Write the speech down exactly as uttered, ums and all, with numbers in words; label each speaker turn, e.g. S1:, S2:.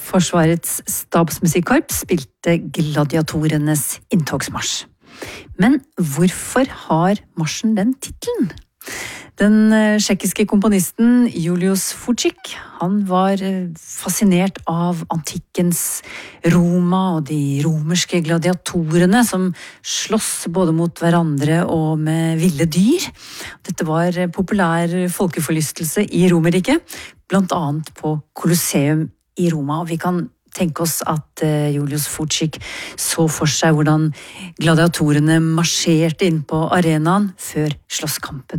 S1: Forsvarets stabsmusikkorps spilte gladiatorenes inntogsmarsj. Men hvorfor har marsjen den titelen? Den tsjekkiske komponisten Julius Fučík, han var fascinert av antikkens Roma og de romerske gladiatorene som slåss både mot hverandre og med ville dyr. Dette var populær folkeforlystelse i Romerriket, blant annet på Colosseum i Roma, og vi kan tenke oss at Julius Fučík så for seg hvordan gladiatorene marsjerte inn på arenaen før slåsskampen